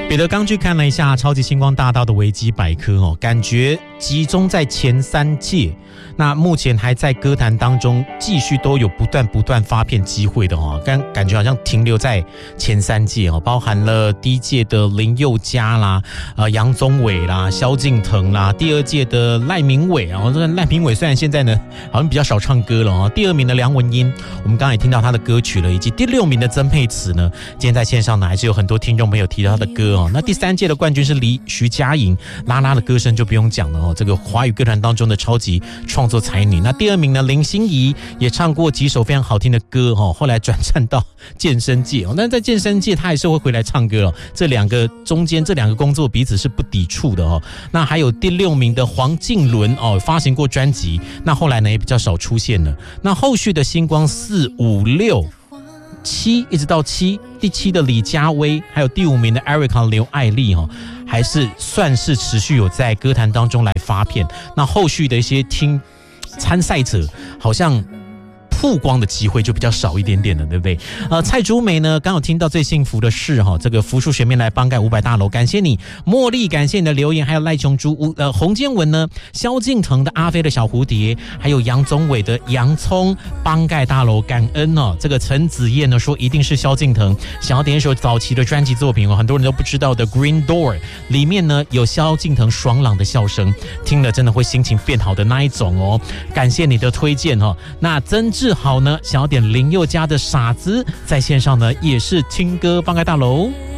彼得刚去看了一下超级星光大道的维基百科哦，感觉集中在前3届，那目前还在歌坛当中继续都有不断发片机会的哦，感觉好像停留在前3届哦，包含了第1届的林宥嘉啦、杨宗纬啦、萧敬腾啦，第2届的赖明伟啊，这个赖明伟虽然现在呢好像比较少唱歌了哦，第2名的梁文音，我们刚才也听到他的歌曲了，以及第6名的曾沛慈呢，今天在线上呢还是有很多听众朋友提到他的歌哦。那第3届的冠军是徐佳莹，拉拉的歌声就不用讲了哦，这个华语歌坛当中的超级创作才女。那第2名呢，林心怡也唱过几首非常好听的歌哦，后来转战到健身界哦，但是在健身界她还是会回来唱歌哦。这2个中间这2个工作彼此是不抵触的哦。那还有第6名的黄靖伦哦，发行过专辑，那后来呢也比较少出现了。那后续的星光4、5、6、7一直到7，第7的李佳薇，还有第5名的 Erica 刘爱丽哦，还是算是持续有在歌坛当中来发片。那后续的一些参赛者好像曝光的机会就比较少一点点了，对不对？蔡竹梅呢，刚有听到最幸福的事哈，这个福树学妹来帮盖500大楼，感谢你，茉莉感谢你的留言，还有赖琼珠，洪坚文呢，萧敬腾的阿飞的小蝴蝶，还有杨宗纬的洋葱帮盖大楼，感恩哦。这个陈子燕呢说一定是萧敬腾，想要点一首早期的专辑作品哦，很多人都不知道的 Green Door 里面呢有萧敬腾爽朗的笑声，听了真的会心情变好的那一种哦。感谢你的推荐哦。那曾志好呢，想要点林宥嘉的傻子，在线上呢也是听歌帮盖大楼。